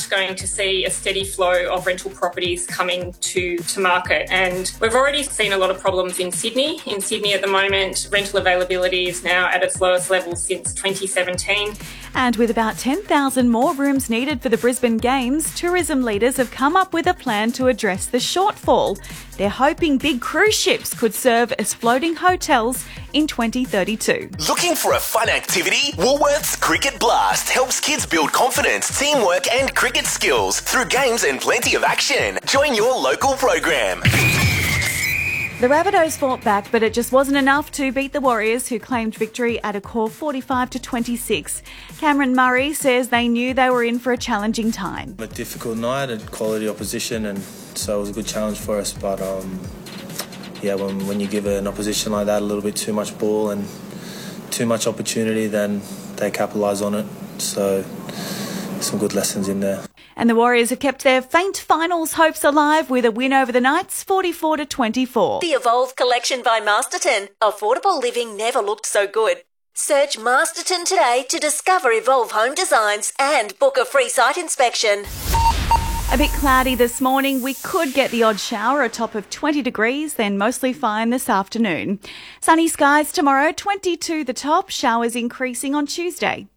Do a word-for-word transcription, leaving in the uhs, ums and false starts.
not going to see a steady flow of rental properties coming to, to market. And we've already seen a lot of problems in Sydney. In Sydney at the moment, rental availability is now at its lowest level since twenty seventeen. And with about ten thousand more rooms needed for the Brisbane Games, tourism leaders have come up with a plan to address the shortfall. They're hoping big cruise ships could serve as floating hotels in twenty thirty-two. Looking for a fun activity? Woolworths Cricket Blast helps kids build confidence, teamwork and cricket skills through games and plenty of action. Join your local program. The Rabbitohs fought back, but it just wasn't enough to beat the Warriors, who claimed victory at a core forty-five to twenty-six. Cameron Murray says they knew they were in for a challenging time. A difficult night and quality opposition, and so it was a good challenge for us. But um, yeah, when, when you give an opposition like that a little bit too much ball and too much opportunity, then they capitalise on it. So some good lessons in there. And the Warriors have kept their faint finals hopes alive with a win over the Knights, forty-four to twenty-four. The Evolve collection by Masterton. Affordable living never looked so good. Search Masterton today to discover Evolve home designs and book a free site inspection. A bit cloudy this morning. We could get the odd shower, a top of twenty degrees, then mostly fine this afternoon. Sunny skies tomorrow, twenty-two the top, showers increasing on Tuesday.